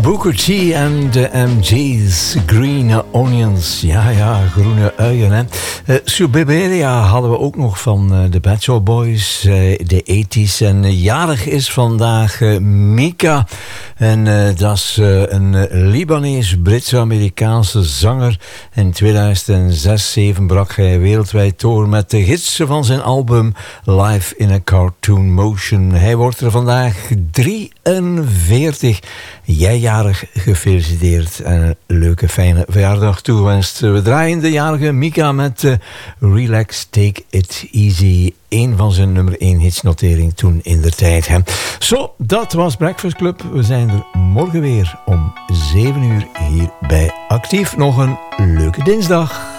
Booker T en de MG's, Green Onions. Ja, groene uien, hè. Suburbaria hadden we ook nog van de Pet Shop Boys, de 80's. En jarig is vandaag Mika. En dat is een Libanees-Brits-Amerikaanse zanger. In 2006-2007 brak hij wereldwijd door met de hits van zijn album Live in a Cartoon Motion. Hij wordt er vandaag 43. Jij jarig, gefeliciteerd en een leuke, fijne verjaardag toegewenst. We draaien de jarige Mika met Relax, Take It Easy. Een van zijn nummer 1 hitsnotering toen in der tijd. Hè. Zo, dat was Breakfast Club. We zijn er morgen weer om 7 uur hier bij Actief. Nog een leuke dinsdag.